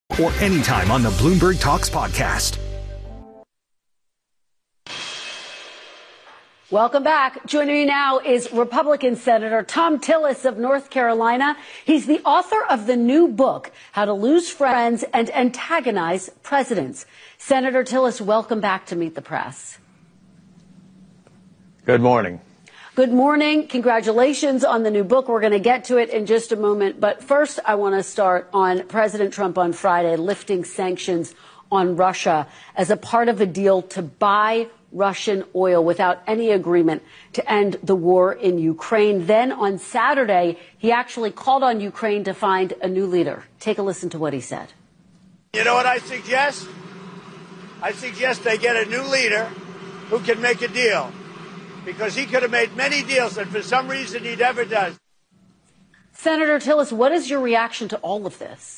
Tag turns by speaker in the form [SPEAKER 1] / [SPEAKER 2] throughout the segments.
[SPEAKER 1] or anytime on the Bloomberg Talks podcast.
[SPEAKER 2] Welcome back. Joining me now is Republican Senator Thom Tillis of North Carolina. He's the author of the new book, How to Lose Friends and Antagonize Presidents. Senator Tillis, welcome back to Meet the Press.
[SPEAKER 3] Good morning.
[SPEAKER 2] Good morning. Congratulations on the new book. We're going to get to it in just a moment. But first, I want to start on President Trump on Friday lifting sanctions on Russia as a part of a deal to buy Russian oil without any agreement to end the war in Ukraine. Then on Saturday, he actually called on Ukraine to find a new leader. Take a listen to what he said.
[SPEAKER 4] You know what I suggest? I suggest they get a new leader who can make a deal, because he could have made many deals and for some reason he never does.
[SPEAKER 2] Senator Tillis, what is your reaction to all of this?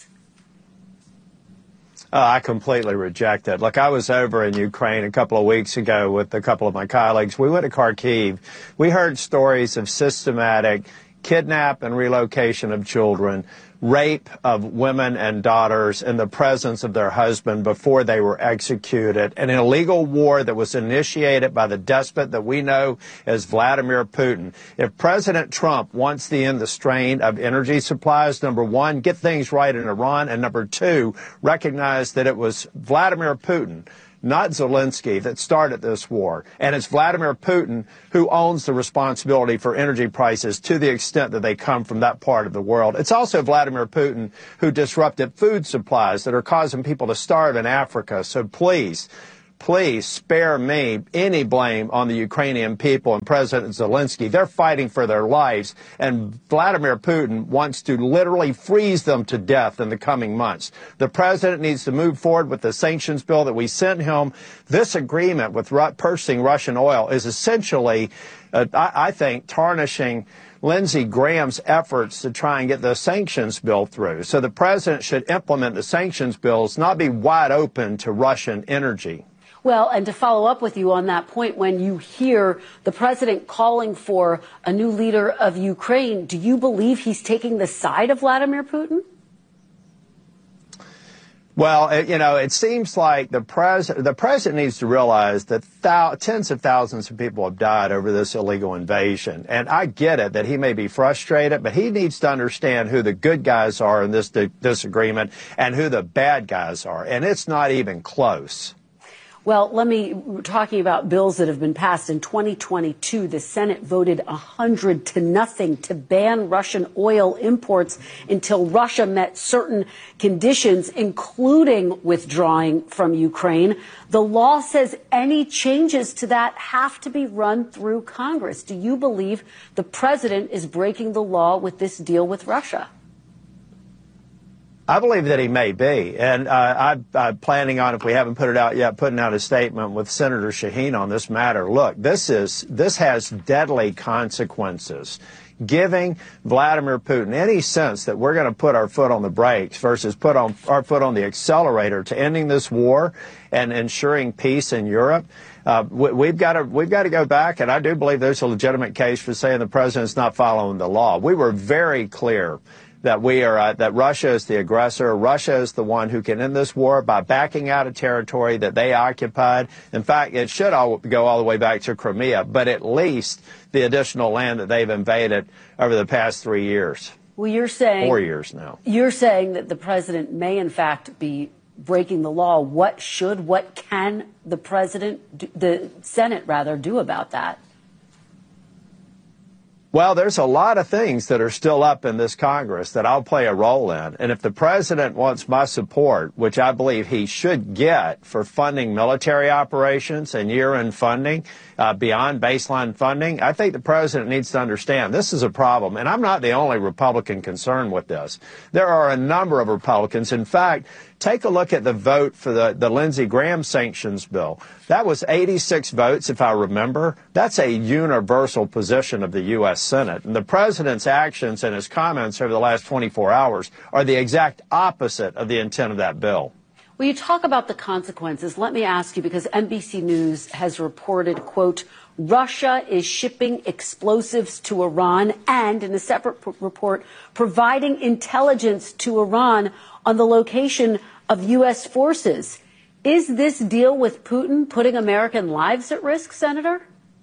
[SPEAKER 3] I completely reject it. Look, I was over in Ukraine a couple of weeks ago with a couple of my colleagues. We went to Kharkiv. We heard stories of systematic kidnap and relocation of children, rape of women and daughters in the presence of their husband before they were executed, an illegal war that was initiated by the despot that we know as Vladimir Putin. If President Trump wants to end the strain of energy supplies, number one, get things right in Iran, and number two, recognize that it was Vladimir Putin, not Zelensky, that started this war. And it's Vladimir Putin who owns the responsibility for energy prices to the extent that they come from that part of the world. It's also Vladimir Putin who disrupted food supplies that are causing people to starve in Africa. So please spare me any blame on the Ukrainian people and President Zelensky. They're fighting for their lives, and Vladimir Putin wants to literally freeze them to death in the coming months. The president needs to move forward with the sanctions bill that we sent him. This agreement with purchasing Russian oil is essentially, I think, tarnishing Lindsey Graham's efforts to try and get the sanctions bill through. So the president should implement the sanctions bills, not be wide open to Russian energy.
[SPEAKER 2] Well, and to follow up with you on that point, when you hear the president calling for a new leader of Ukraine, do you believe he's taking the side of Vladimir Putin?
[SPEAKER 3] Well, it seems like the president needs to realize that tens of thousands of people have died over this illegal invasion. And I get it that he may be frustrated, but he needs to understand who the good guys are in this disagreement and who the bad guys are. And it's not even close.
[SPEAKER 2] Well, talking about bills that have been passed in 2022, the Senate voted 100-0 to ban Russian oil imports until Russia met certain conditions, including withdrawing from Ukraine. The law says any changes to that have to be run through Congress. Do you believe the president is breaking the law with this deal with Russia?
[SPEAKER 3] I believe that he may be, and I'm planning on, if we haven't put it out yet, putting out a statement with Senator Shaheen on this matter. Look, this has deadly consequences. Giving Vladimir Putin any sense that we're going to put our foot on the brakes versus put our foot on the accelerator to ending this war and ensuring peace in Europe. We've got to go back, and I do believe there's a legitimate case for saying the president's not following the law. We were very clear that that Russia is the aggressor. Russia is the one who can end this war by backing out of territory that they occupied. In fact, it should go all the way back to Crimea, but at least the additional land that they've invaded over the past 3 years.
[SPEAKER 2] Well, you're saying
[SPEAKER 3] 4 years now.
[SPEAKER 2] You're saying that the president may, in fact, be breaking the law. What can the Senate do about that?
[SPEAKER 3] Well, there's a lot of things that are still up in this Congress that I'll play a role in. And if the president wants my support, which I believe he should get for funding military operations and year-end funding, beyond baseline funding, I think the president needs to understand this is a problem. And I'm not the only Republican concerned with this. There are a number of Republicans. In fact, take a look at the vote for the Lindsey Graham sanctions bill. That was 86 votes, if I remember. That's a universal position of the U.S. Senate. And the president's actions and his comments over the last 24 hours are the exact opposite of the intent of that bill.
[SPEAKER 2] Well, you talk about the consequences. Let me ask you, because NBC News has reported, quote, Russia is shipping explosives to Iran and, in a separate report, providing intelligence to Iran on the location of U.S. forces. Is this deal with Putin putting American lives at risk, Senator?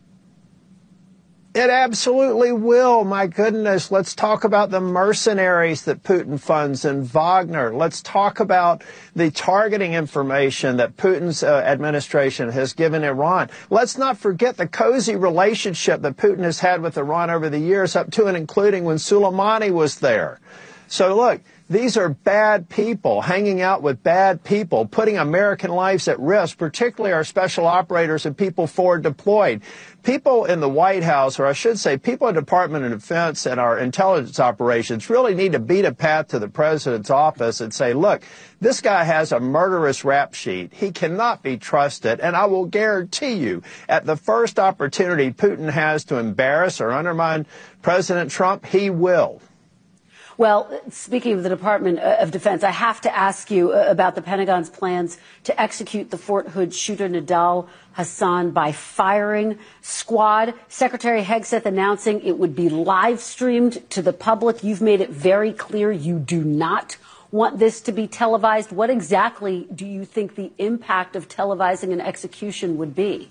[SPEAKER 3] It absolutely will. My goodness. Let's talk about the mercenaries that Putin funds in Wagner. Let's talk about the targeting information that Putin's administration has given Iran. Let's not forget the cozy relationship that Putin has had with Iran over the years, up to and including when Soleimani was there. So look, these are bad people hanging out with bad people, putting American lives at risk, particularly our special operators and people forward deployed. People in the White House, or I should say people in the Department of Defense and our intelligence operations, really need to beat a path to the president's office and say, look, this guy has a murderous rap sheet. He cannot be trusted. And I will guarantee you, at the first opportunity Putin has to embarrass or undermine President Trump, he will.
[SPEAKER 2] Well, speaking of the Department of Defense, I have to ask you about the Pentagon's plans to execute the Fort Hood shooter Nidal Hassan by firing squad. Secretary Hegseth announcing it would be live streamed to the public. You've made it very clear you do not want this to be televised. What exactly do you think the impact of televising an execution would be?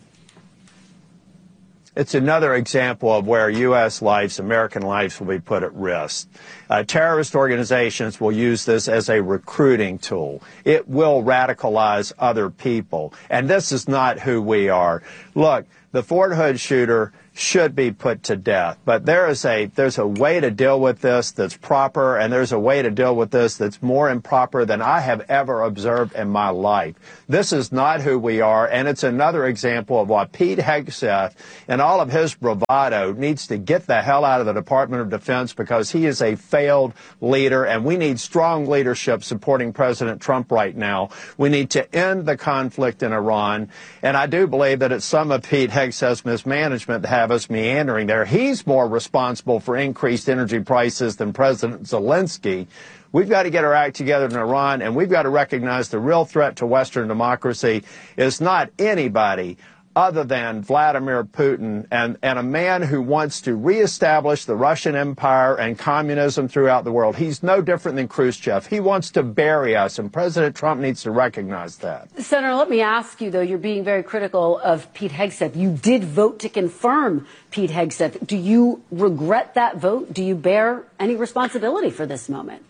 [SPEAKER 3] It's another example of where U.S. lives, American lives, will be put at risk. Terrorist organizations will use this as a recruiting tool. It will radicalize other people. And this is not who we are. Look, the Fort Hood shooter should be put to death. But there's a way to deal with this that's proper, and there's a way to deal with this that's more improper than I have ever observed in my life. This is not who we are, and it's another example of why Pete Hegseth and all of his bravado needs to get the hell out of the Department of Defense, because he is a failed leader, and we need strong leadership supporting President Trump right now. We need to end the conflict in Iran, and I do believe that it's some of Pete Hegseth's mismanagement that have us meandering there. He's more responsible for increased energy prices than President Zelensky. We've got to get our act together in Iran, and we've got to recognize the real threat to Western democracy is not anybody other than Vladimir Putin and a man who wants to reestablish the Russian Empire and communism throughout the world. He's no different than Khrushchev. He wants to bury us, and President Trump needs to recognize that.
[SPEAKER 2] Senator, let me ask you, though, you're being very critical of Pete Hegseth. You did vote to confirm Pete Hegseth. Do you regret that vote? Do you bear any responsibility for this moment?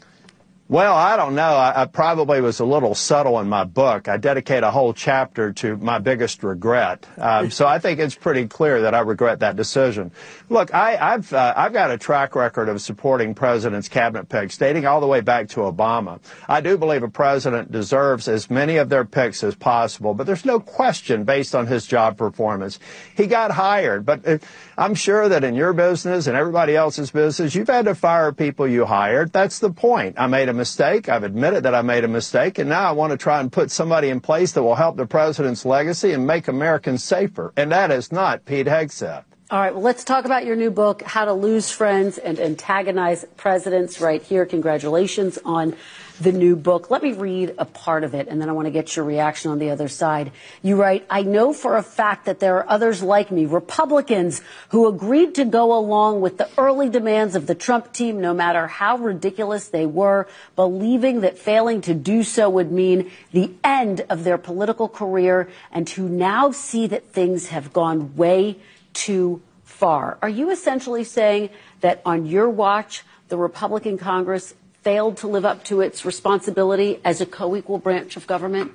[SPEAKER 3] Well, I don't know. I probably was a little subtle in my book. I dedicate a whole chapter to my biggest regret. So I think it's pretty clear that I regret that decision. Look, I've got a track record of supporting presidents' cabinet picks dating all the way back to Obama. I do believe a president deserves as many of their picks as possible, but there's no question based on his job performance. He got hired, but I'm sure that in your business and everybody else's business, you've had to fire people you hired. That's the point. I made a mistake. I've admitted that I made a mistake, and now I want to try and put somebody in place that will help the president's legacy and make Americans safer. And that is not Pete Hegseth.
[SPEAKER 2] All right, well, let's talk about your new book, How to Lose Friends and Antagonize Presidents, right here. Congratulations on the new book. Let me read a part of it, and then I want to get your reaction on the other side. You write, I know for a fact that there are others like me, Republicans, who agreed to go along with the early demands of the Trump team, no matter how ridiculous they were, believing that failing to do so would mean the end of their political career, and who now see that things have gone way too far. Are you essentially saying that on your watch, the Republican Congress failed to live up to its responsibility as a co-equal branch of government?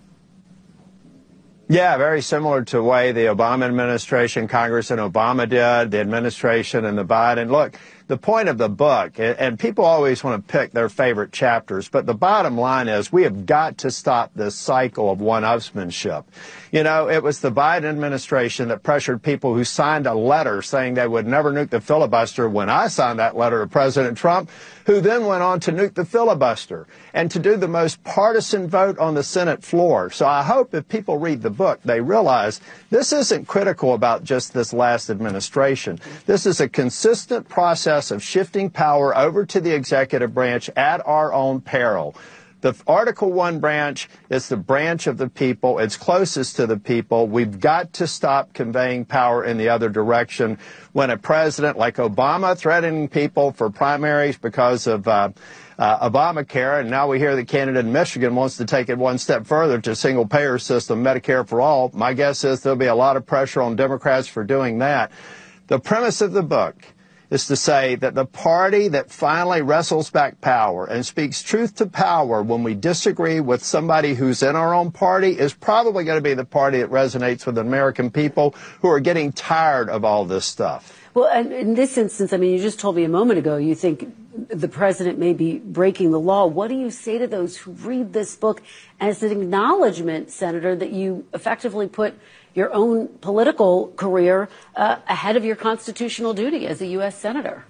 [SPEAKER 3] Yeah, very similar to the way the Obama administration, Congress and Obama did, the administration and the Biden. Look, the point of the book, and people always want to pick their favorite chapters, but the bottom line is we have got to stop this cycle of one-upsmanship. You know, it was the Biden administration that pressured people who signed a letter saying they would never nuke the filibuster when I signed that letter to President Trump, who then went on to nuke the filibuster and to do the most partisan vote on the Senate floor. So I hope if people read the book, they realize this isn't critical about just this last administration. This is a consistent process of shifting power over to the executive branch at our own peril. The Article 1 branch is the branch of the people. It's closest to the people. We've got to stop conveying power in the other direction. When a president like Obama threatening people for primaries because of Obamacare, and now we hear the candidate in Michigan wants to take it one step further to a single-payer system, Medicare for all, my guess is there'll be a lot of pressure on Democrats for doing that. The premise of the book is to say that the party that finally wrestles back power and speaks truth to power when we disagree with somebody who's in our own party is probably going to be the party that resonates with the American people who are getting tired of all this stuff.
[SPEAKER 2] Well, and in this instance, I mean, you just told me a moment ago you think the president may be breaking the law. What do you say to those who read this book as an acknowledgement, Senator, that you effectively put your own political career ahead of your constitutional duty as a U.S. Senator?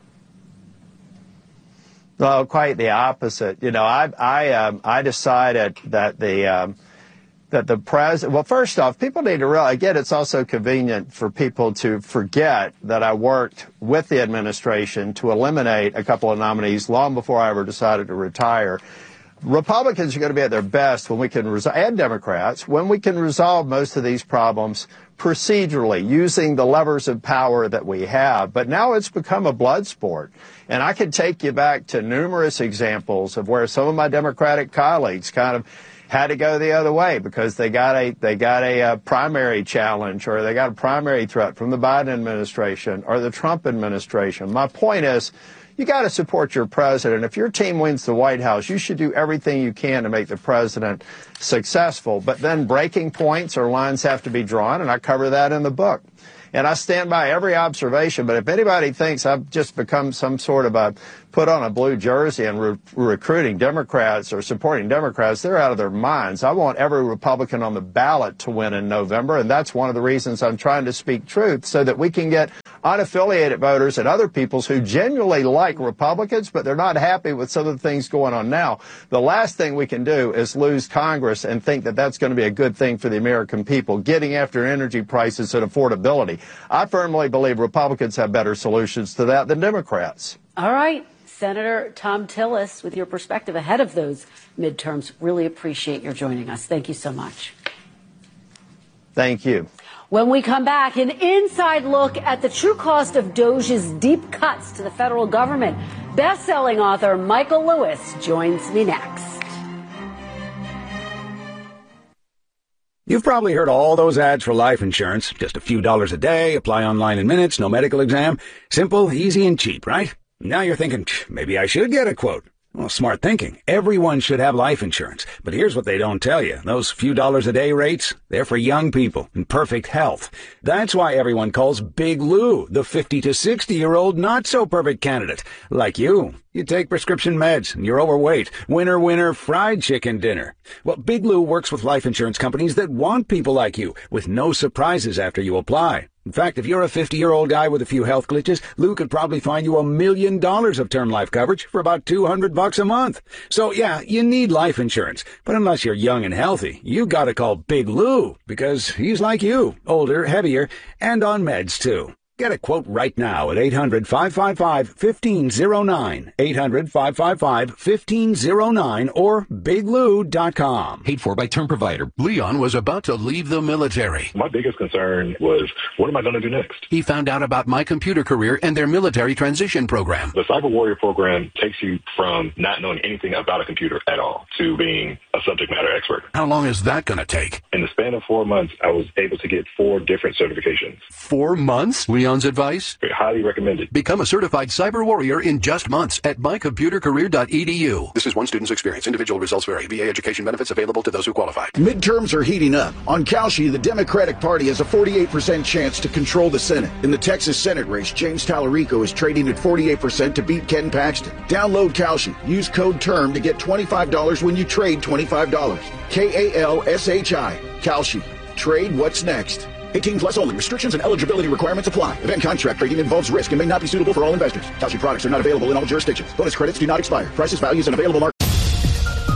[SPEAKER 3] Well, quite the opposite. You know, I decided that the president, well, first off, people need to realize, again, it's also convenient for people to forget that I worked with the administration to eliminate a couple of nominees long before I ever decided to retire. Republicans are going to be at their best when we can and Democrats, when we can resolve most of these problems procedurally, using the levers of power that we have. But now it's become a blood sport. And I can take you back to numerous examples of where some of my Democratic colleagues kind of had to go the other way because they got a primary challenge, or they got a primary threat from the Biden administration or the Trump administration. My point is, you got to support your president. If your team wins the White House, you should do everything you can to make the president successful. But then breaking points or lines have to be drawn, and I cover that in the book. And I stand by every observation. But if anybody thinks I've just become some sort of a put on a blue jersey and recruiting Democrats or supporting Democrats, they're out of their minds. I want every Republican on the ballot to win in November, and that's one of the reasons I'm trying to speak truth, so that we can get unaffiliated voters and other peoples who genuinely like Republicans, but they're not happy with some of the things going on now. The last thing we can do is lose Congress and think that that's going to be a good thing for the American people, getting after energy prices and affordability. I firmly believe Republicans have better solutions to that than Democrats.
[SPEAKER 2] All right. Senator Thom Tillis, with your perspective ahead of those midterms, really appreciate your joining us. Thank you so much.
[SPEAKER 3] Thank you.
[SPEAKER 2] When we come back, an inside look at the true cost of DOGE's deep cuts to the federal government. Best-selling author Michael Lewis joins me next.
[SPEAKER 5] You've probably heard all those ads for life insurance. Just a few dollars a day, apply online in minutes, no medical exam. Simple, easy, and cheap, right? Now you're thinking, maybe I should get a quote. Well, smart thinking. Everyone should have life insurance. But here's what they don't tell you. Those few dollars a day rates, they're for young people in perfect health. That's why everyone calls Big Lou the 50 to 60-year-old not-so-perfect candidate. Like you. You take prescription meds, and you're overweight. Winner, winner, fried chicken dinner. Well, Big Lou works with life insurance companies that want people like you, with no surprises after you apply. In fact, if you're a 50-year-old guy with a few health glitches, Lou could probably find you $1 million of term life coverage for about $200 a month. So, yeah, you need life insurance. But unless you're young and healthy, you gotta call Big Lou, because he's like you, older, heavier, and on meds, too. Get a quote right now at 800-555-1509, 800-555-1509, or biglou.com.
[SPEAKER 6] Paid for by term provider. Leon was about to leave the military.
[SPEAKER 7] My biggest concern was, what am I going to do next?
[SPEAKER 6] He found out about My Computer Career and their military transition program.
[SPEAKER 7] The Cyber Warrior program takes you from not knowing anything about a computer at all to being a subject matter expert.
[SPEAKER 6] How long is that going to take?
[SPEAKER 7] In the span of 4 months, I was able to get 4 different certifications.
[SPEAKER 6] 4 months? Leon's advice?
[SPEAKER 7] Highly recommended.
[SPEAKER 6] Become a certified cyber warrior in just months at mycomputercareer.edu. This is one student's experience. Individual results vary. VA education benefits available to those who qualify.
[SPEAKER 8] Midterms are heating up. On Kalshi, the Democratic Party has a 48% chance to control the Senate. In the Texas Senate race, James Tallarico is trading at 48% to beat Ken Paxton. Download Kalshi. Use code TERM to get $25 when you trade $25. Kalshi. Kalshi. Trade what's next. 18 plus only. Restrictions and eligibility requirements apply. Event contract trading involves risk and may not be suitable for all investors. Kalshi products are not available in all jurisdictions. Bonus credits do not expire. Prices, values, and available market